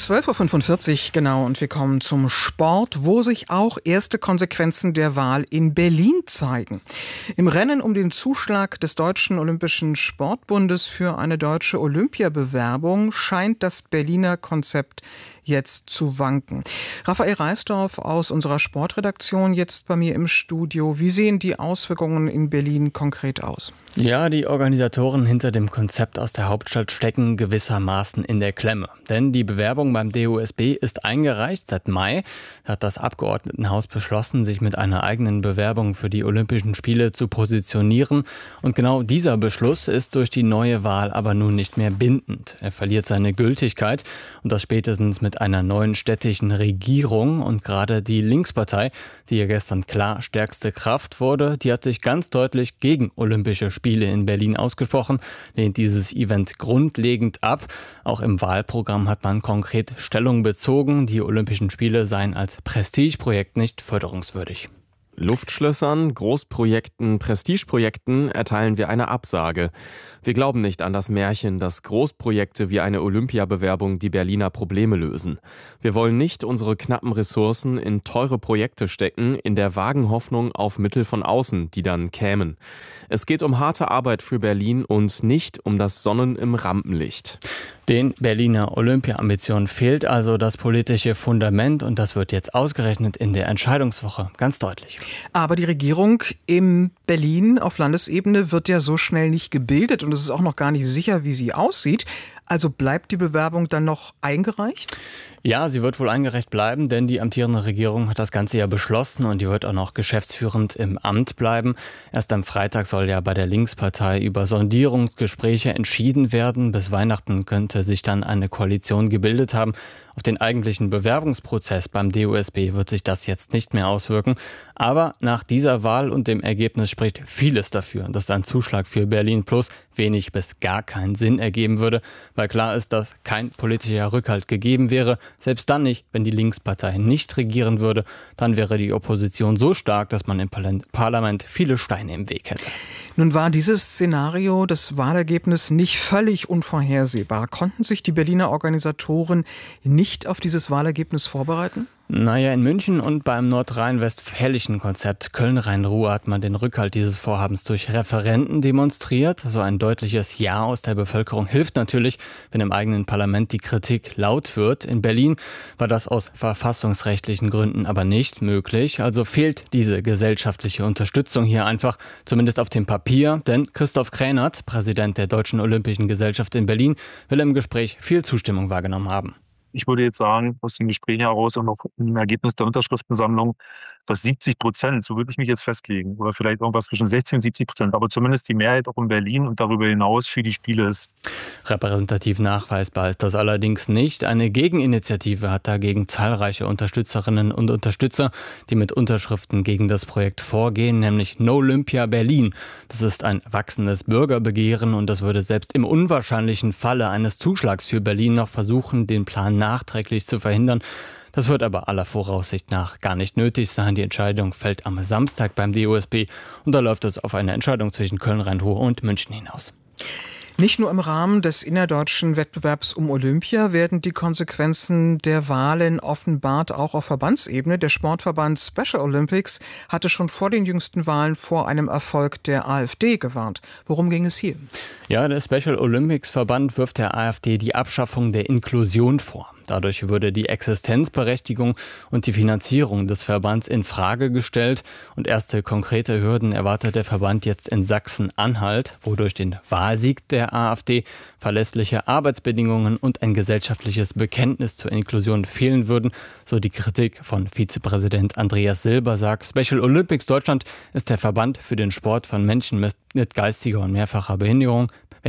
12.45 Uhr genau und wir kommen zum Sport, wo sich auch erste Konsequenzen der Wahl in Berlin zeigen. Im Rennen um den Zuschlag des Deutschen Olympischen Sportbundes für eine deutsche Olympiabewerbung scheint das Berliner Konzept jetzt zu wanken. Raphael Reisdorf aus unserer Sportredaktion jetzt bei mir im Studio. Wie sehen die Auswirkungen in Berlin konkret aus? Ja, die Organisatoren hinter dem Konzept aus der Hauptstadt stecken gewissermaßen in der Klemme. Denn die Bewerbung beim DOSB ist eingereicht. Seit Mai hat das Abgeordnetenhaus beschlossen, sich mit einer eigenen Bewerbung für die Olympischen Spiele zu positionieren. Und genau dieser Beschluss ist durch die neue Wahl aber nun nicht mehr bindend. Er verliert seine Gültigkeit und das spätestens mit einer neuen städtischen Regierung. Und gerade die Linkspartei, die ja gestern klar stärkste Kraft wurde, die hat sich ganz deutlich gegen Olympische Spiele in Berlin ausgesprochen, lehnt dieses Event grundlegend ab. Auch im Wahlprogramm hat man konkret Stellung bezogen. Die Olympischen Spiele seien als Prestigeprojekt nicht förderungswürdig. Luftschlössern, Großprojekten, Prestigeprojekten erteilen wir eine Absage. Wir glauben nicht an das Märchen, dass Großprojekte wie eine Olympiabewerbung die Berliner Probleme lösen. Wir wollen nicht unsere knappen Ressourcen in teure Projekte stecken, in der vagen Hoffnung auf Mittel von außen, die dann kämen. Es geht um harte Arbeit für Berlin und nicht um das Sonnen im Rampenlicht. Den Berliner Olympia-Ambitionen fehlt also das politische Fundament und das wird jetzt ausgerechnet in der Entscheidungswoche ganz deutlich. Aber die Regierung in Berlin auf Landesebene wird ja so schnell nicht gebildet und es ist auch noch gar nicht sicher, wie sie aussieht. Also bleibt die Bewerbung dann noch eingereicht? Ja, sie wird wohl eingereicht bleiben, denn die amtierende Regierung hat das Ganze ja beschlossen und die wird auch noch geschäftsführend im Amt bleiben. Erst am Freitag soll ja bei der Linkspartei über Sondierungsgespräche entschieden werden. Bis Weihnachten könnte sich dann eine Koalition gebildet haben. Auf den eigentlichen Bewerbungsprozess beim DOSB wird sich das jetzt nicht mehr auswirken. Aber nach dieser Wahl und dem Ergebnis spricht vieles dafür, dass ein Zuschlag für Berlin Plus wenig bis gar keinen Sinn ergeben würde, weil klar ist, dass kein politischer Rückhalt gegeben wäre. Selbst dann nicht, wenn die Linkspartei nicht regieren würde, dann wäre die Opposition so stark, dass man im Parlament viele Steine im Weg hätte. Nun war dieses Szenario, das Wahlergebnis, nicht völlig unvorhersehbar. Konnten sich die Berliner Organisatoren nicht auf dieses Wahlergebnis vorbereiten? Naja, in München und beim nordrhein-westfälischen Konzept Köln-Rhein-Ruhr hat man den Rückhalt dieses Vorhabens durch Referenden demonstriert. So ein deutliches Ja aus der Bevölkerung hilft natürlich, wenn im eigenen Parlament die Kritik laut wird. In Berlin war das aus verfassungsrechtlichen Gründen aber nicht möglich. Also fehlt diese gesellschaftliche Unterstützung hier einfach, zumindest auf dem Papier. Denn Christoph Krähnert, Präsident der Deutschen Olympischen Gesellschaft in Berlin, will im Gespräch viel Zustimmung wahrgenommen haben. Ich würde jetzt sagen, aus den Gesprächen heraus und auch im Ergebnis der Unterschriftensammlung, dass 70%, so würde ich mich jetzt festlegen, oder vielleicht irgendwas zwischen 60 und 70%, aber zumindest die Mehrheit auch in Berlin und darüber hinaus für die Spiele ist. Repräsentativ nachweisbar ist das allerdings nicht. Eine Gegeninitiative hat dagegen zahlreiche Unterstützerinnen und Unterstützer, die mit Unterschriften gegen das Projekt vorgehen, nämlich No Olympia Berlin. Das ist ein wachsendes Bürgerbegehren und das würde selbst im unwahrscheinlichen Falle eines Zuschlags für Berlin noch versuchen, den Plan nachträglich zu verhindern. Das wird aber aller Voraussicht nach gar nicht nötig sein. Die Entscheidung fällt am Samstag beim DOSB und da läuft es auf eine Entscheidung zwischen Köln-Rhein-Ruhr und München hinaus. Nicht nur im Rahmen des innerdeutschen Wettbewerbs um Olympia werden die Konsequenzen der Wahlen offenbart, auch auf Verbandsebene. Der Sportverband Special Olympics hatte schon vor den jüngsten Wahlen vor einem Erfolg der AfD gewarnt. Worum ging es hier? Ja, der Special Olympics Verband wirft der AfD die Abschaffung der Inklusion vor. Dadurch würde die Existenzberechtigung und die Finanzierung des Verbands in Frage gestellt. Und erste konkrete Hürden erwartet der Verband jetzt in Sachsen-Anhalt, wo durch den Wahlsieg der AfD verlässliche Arbeitsbedingungen und ein gesellschaftliches Bekenntnis zur Inklusion fehlen würden. So die Kritik von Vizepräsident Andreas Silbersack. Special Olympics Deutschland ist der Verband für den Sport von Menschen mit geistiger und mehrfacher Behinderung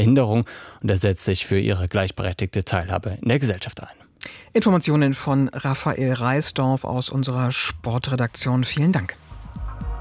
und er setzt sich für ihre gleichberechtigte Teilhabe in der Gesellschaft ein. Informationen von Raphael Reisdorf aus unserer Sportredaktion. Vielen Dank.